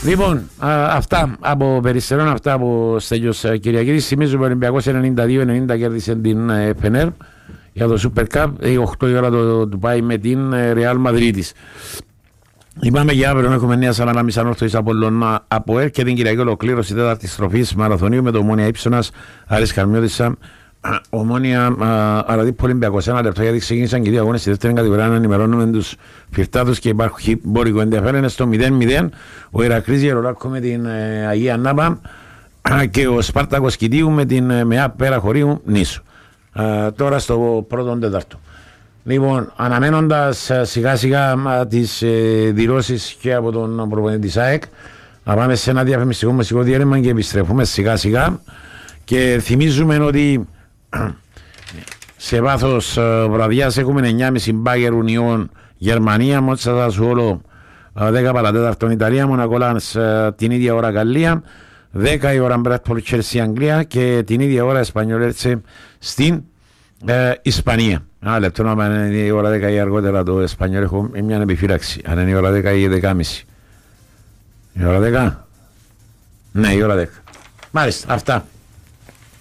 Λοιπόν, αυτά από Περιστερών, αυτά από Στέλιος Κυριακίδης. Θυμίζουμε ο Ολυμπιακός 92-90 κέρδισε την Φενέρ για το Super Cup. 8 η ώρα το πάει με την Real Madrid. Είπαμε για αύριο έχουμε νέα Σαλαμά Μισανόρθωσης Απολλώνα από ΕΡ και την Κυριακή ολοκλήρωση τέταρτης στροφής μαραθωνίου με το Ομόνια Ύψωνας Άρης Καρμιώτισσα. Ομόνια Αραδίππο Ολυμπιακός. Ένα λεπτό γιατί ξεκίνησαν και οι δύο αγώνες στη δεύτερη κατηγορία να ενημερώνουμε τους φυρτάτους και υπάρχει μπόρικο ενδιαφέρον. Είναι στο 0-0 ο Ηρακλής Γερολάκο με την Αγία Νάπα και ο Σπάρτακος Κητίου με την ΜΕΑ Πέρα Χωρίου Νήσου. Τώρα στο πρώτο τέταρτο. Λοιπόν, αναμένοντας σιγά σιγά τις δηλώσεις και από τον προπονητή της ΑΕΚ, να πάμε σε ένα διαφημιστικό μουσικό διέρευμα και επιστρέφουμε σιγά σιγά και θυμίζουμε ότι σε βάθος βραδιάς έχουμε 9.30 Μπάγερ Ουνιόν Γερμανία, Μότσα Σασουόλο 10 παρατέταρτον Ιταλία, Μονακολάνς την ίδια ώρα Γαλλία, 10 η ώρα Μπράτπολ Τσέλσι Αγγλία και την ίδια ώρα Εσπανιόλετσε στην Ισπανία. Ένα λεπτό να είναι η ώρα 10 ή αργότερα το Εσπανιόλ, έχω μια επιφύλαξη. Αν είναι η ώρα 10 ή 10.30. Η ώρα 10? Ναι, η ώρα 10. Μάλιστα, αυτά.